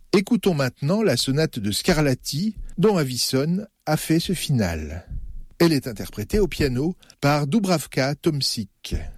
Écoutons maintenant la sonate de Scarlatti, dont Avison a fait ce final. Elle est interprétée au piano par Dubravka Tomšič.